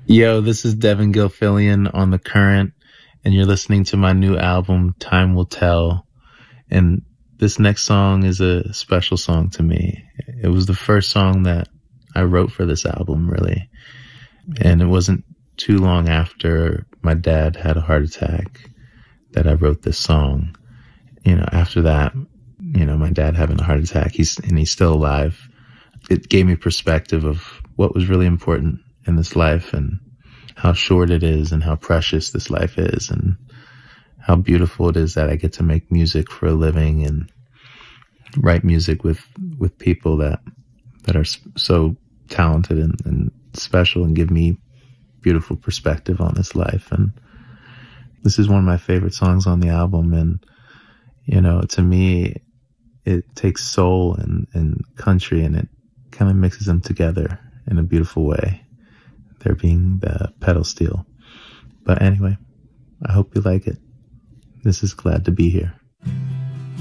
Yo, this is Devin Gilfillian on The Current, and you're listening to my new album, Time Will Tell. And this next song is a special song to me. It was the first song that I wrote for this album, really. And it wasn't too long after my dad had a heart attack that I wrote this song. After that, my dad having a heart attack, he's still alive. It gave me perspective of what was really important in this life and how short it is and how precious this life is and how beautiful it is that I get to make music for a living and write music with people that are so talented and special and give me beautiful perspective on this life. And this is one of my favorite songs on the album. And, to me, it takes soul and country and it kind of mixes them together in a beautiful way. There being the pedal steel. But anyway, I hope you like it. This is Glad to Be Here.